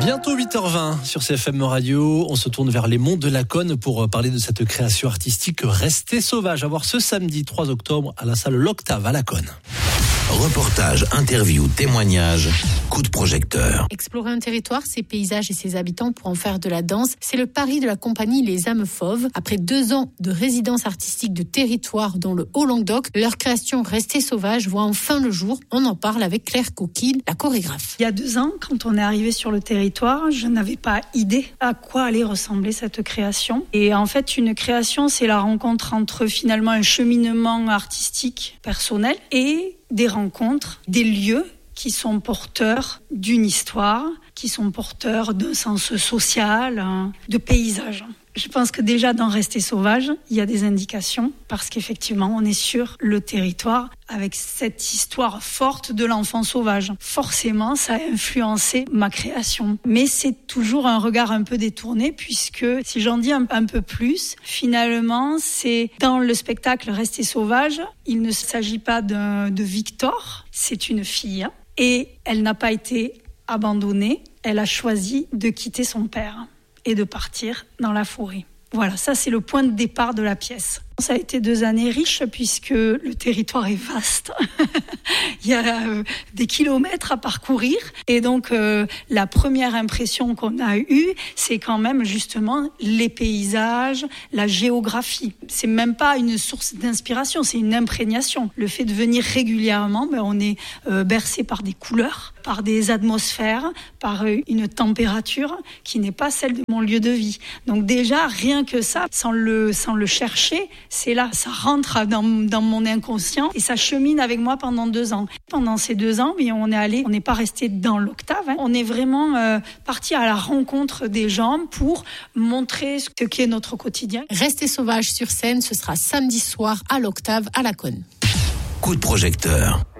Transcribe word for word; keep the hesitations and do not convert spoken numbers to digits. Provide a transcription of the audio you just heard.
Bientôt huit heures vingt sur C F M Radio. On se tourne vers les monts de Laconne pour parler de cette création artistique Restez sauvage. À voir ce samedi trois octobre à la salle L'Octave à Laconne. Reportage, interview, témoignage, coup de projecteur. Explorer un territoire, ses paysages et ses habitants pour en faire de la danse, c'est le pari de la compagnie Les Âmes Fauves. Après deux ans de résidence artistique de territoire dans le Haut-Languedoc, leur création Restez sauvage voit enfin le jour. On en parle avec Claire Coquille, la chorégraphe. Il y a deux ans, quand on est arrivé sur le territoire, je n'avais pas idée à quoi allait ressembler cette création. Et en fait, une création, c'est la rencontre entre finalement un cheminement artistique personnel et des rencontres, des lieux qui sont porteurs d'une histoire, qui sont porteurs d'un sens social, de paysage. Je pense que déjà dans Rester sauvage, il y a des indications parce qu'effectivement, on est sur le territoire avec cette histoire forte de l'enfant sauvage. Forcément, ça a influencé ma création. Mais c'est toujours un regard un peu détourné puisque, si j'en dis un, un peu plus, finalement, c'est dans le spectacle Rester sauvage, il ne s'agit pas de, de Victor, c'est une fille et elle n'a pas été abandonnée, elle a choisi de quitter son père et de partir dans la forêt. Voilà, ça c'est le point de départ de la pièce. Ça a été deux années riches puisque le territoire est vaste. Il y a euh, des kilomètres à parcourir. Et donc, euh, la première impression qu'on a eue, c'est quand même justement les paysages, la géographie. C'est même pas une source d'inspiration, c'est une imprégnation. Le fait de venir régulièrement, ben, on est euh, bercé par des couleurs, par des atmosphères, par euh, une température qui n'est pas celle de mon lieu de vie. Donc déjà, rien que ça, sans le, sans le chercher, c'est là, ça rentre dans, dans mon inconscient et ça chemine avec moi pendant deux ans. Pendant ces deux ans, mais on est allé, on n'est pas resté dans l'Octave, hein. On est vraiment euh, parti à la rencontre des gens pour montrer ce qu'est notre quotidien. Restez sauvage sur scène, ce sera samedi soir à l'Octave à Laconne. Coup de projecteur.